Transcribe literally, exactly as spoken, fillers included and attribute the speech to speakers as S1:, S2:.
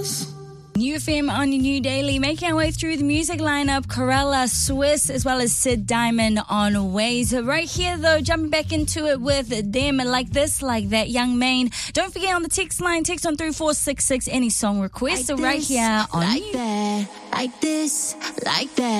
S1: New F M on your new daily, making our way through the music lineup. Corella, Swiss, as well as Sid Diamond on Ways. Right here, though, jumping back into it with them, like this, like that, Young Maine. Don't forget on the text line, text on three four six six, any song request.
S2: Like
S1: so right
S2: this,
S1: here on
S2: like
S1: you.
S2: that, like this, like that.